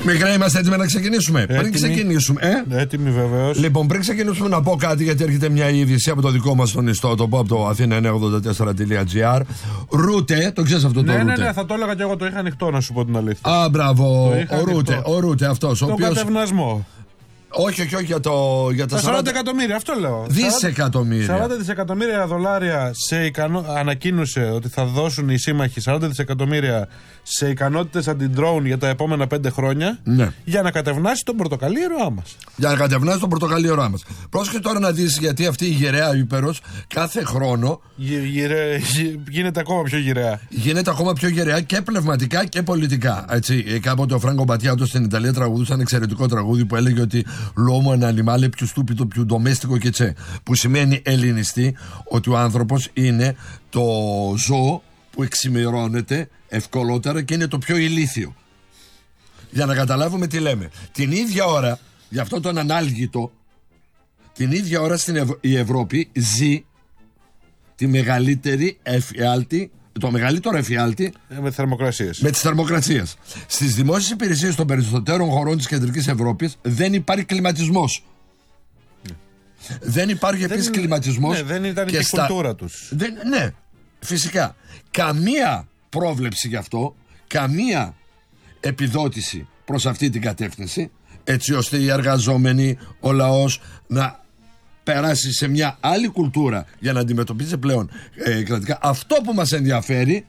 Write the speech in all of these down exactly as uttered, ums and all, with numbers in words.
Μικρέ, είμαστε έτοιμοι να ξεκινήσουμε. Έτοιμοι. Πριν ξεκινήσουμε. Ε? Έτοιμοι βεβαίως. Λοιπόν, πριν ξεκινήσουμε να πω κάτι, γιατί έρχεται μια είδηση από το δικό μας τον ιστότοπο, από το αθήνα εννιακόσια ογδόντα τέσσερα τελεία τζι άρ. Ρούτε, το ξέρεις αυτό το ναι, Ρούτε? Ναι, ναι, θα το έλεγα και εγώ, το είχα ανοιχτό να σου πω την αλήθεια. Α, μπράβο. Ο Ρούτε, ο Ρούτε αυτός. Τον οποίος... κατευνασμό. Όχι, όχι, όχι, για, το, για τα, τα σαράντα εκατομμύρια, αυτό λέω. Δισεκατομμύρια. σαράντα δισεκατομμύρια δολάρια σε ικανό... ανακοίνωσε ότι θα δώσουν οι σύμμαχοι σαράντα δισεκατομμύρια σε ικανότητες αντι-drone για τα επόμενα πέντε χρόνια. Ναι. Για να κατευνάσει τον πορτοκαλί-ήρωά μας. Για να κατευνάσει τον πορτοκαλί-ήρωά μας. Πρόσεχε τώρα να δεις, γιατί αυτή η γυραιά ύπερος κάθε χρόνο Γυ, γυρε, γυ, γίνεται ακόμα πιο γυραιά. Γίνεται ακόμα πιο γυραιά και πνευματικά και πολιτικά. Έτσι, κάποτε ο Φράγκο Μπατιάτο στην Ιταλία τραγουδούσε ένα εξαιρετικό τραγούδι που έλεγε ότι l'uomo è un animale più stupido, più domestico che c'è. Που σημαίνει ελληνιστή ότι ο άνθρωπος είναι το ζώο που εξημερώνεται ευκολότερα και είναι το πιο ηλίθιο. Για να καταλάβουμε τι λέμε. Την ίδια ώρα, γι' αυτό τον ανάλγητο, την ίδια ώρα στην Ευ- η Ευρώπη ζει τη μεγαλύτερη εφιάλτη, το μεγαλύτερο εφιάλτη ε, με θερμοκρασίες. με τις θερμοκρασίες. Στις δημόσιες υπηρεσίες των περισσότερων χωρών της κεντρικής Ευρώπης δεν υπάρχει κλιματισμός. Ναι. Δεν υπάρχει επίσης κλιματισμός. Ναι, δεν ήταν και, και η στα... κουλτούρα τους. Δεν... Ναι, φυσικά. Καμία πρόβλεψη γι' αυτό, καμία επιδότηση προς αυτή την κατεύθυνση, έτσι ώστε οι εργαζόμενοι, ο λαός να περάσει σε μια άλλη κουλτούρα για να αντιμετωπίσει πλέον ε, κρατικά. Αυτό που μας ενδιαφέρει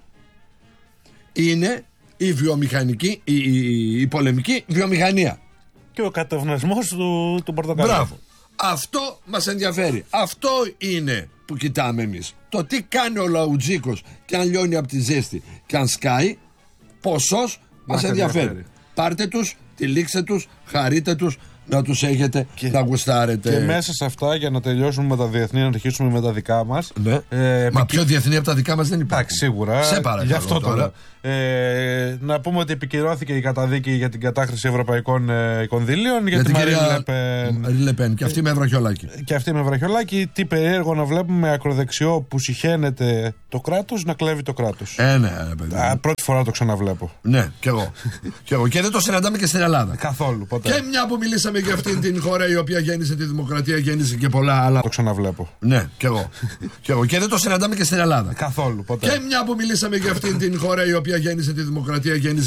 είναι η βιομηχανική, η, η, η πολεμική βιομηχανία. Και ο κατευνασμός του, του πορτοκαλί. Μπράβο. Αυτό μας ενδιαφέρει. Αυτό είναι που κοιτάμε εμείς. Το τι κάνει ο Λαουτζίκος και αν λιώνει από τη ζέστη και αν σκάει, ποσός μας ενδιαφέρει. ενδιαφέρει. Πάρτε τους, τυλίξτε τους, χαρείτε τους, να τους έχετε, και, να γουστάρετε. Και μέσα σε αυτά, για να τελειώσουμε με τα διεθνή, να αρχίσουμε με τα δικά μας. Ναι. Ε, Μα πιο διεθνή από τα δικά μας δεν υπάρχει. Εντάξει, σίγουρα. Σε παρακαλώ. Γι' αυτό τώρα. Ε, να πούμε ότι επικυρώθηκε η καταδίκη για την κατάχρηση ευρωπαϊκών ε, κονδυλίων για, για την Μαρίν Λεπέν. Λεπέν. Και αυτή με βραχιολάκι. Και αυτή με βραχιολάκι. Τι περίεργο να βλέπουμε ακροδεξιό που συχαίνεται το κράτος να κλέβει το κράτος. Ε, ναι, ναι, παιδί. Α, πρώτη φορά το ξαναβλέπω. Ναι, κι εγώ. κι εγώ. Και δεν το συναντάμε και στην Ελλάδα. Καθόλου, ποτέ. Και μια που μιλήσαμε για αυτήν την χώρα η οποία γέννησε τη δημοκρατία, γέννησε και πολλά άλλα. Το ξαναβλέπω. Ναι, κι εγώ. κι εγώ. Και δεν το συναντάμε και στην Ελλάδα. Καθόλου, ποτέ. Και μια που μιλήσαμε για αυτήν την χώρα η οποία γέννησε τη δημοκρατία, γέννησε